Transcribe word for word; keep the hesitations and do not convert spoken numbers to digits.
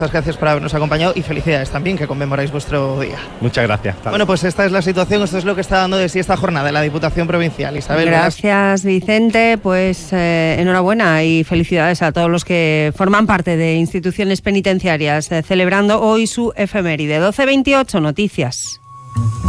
Muchas gracias por habernos acompañado y felicidades también que conmemoráis vuestro día. Muchas gracias. Bueno, pues esta es la situación, esto es lo que está dando de sí esta jornada de la Diputación Provincial. Isabel, gracias, Vicente. Pues eh, enhorabuena y felicidades a todos los que forman parte de instituciones penitenciarias, eh, celebrando hoy su efeméride. doce veintiocho, noticias.